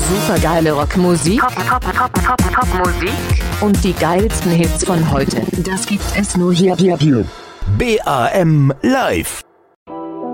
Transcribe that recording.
Supergeile Rockmusik, Popmusik und die geilsten Hits von heute. Das gibt es nur hier. BAM Live.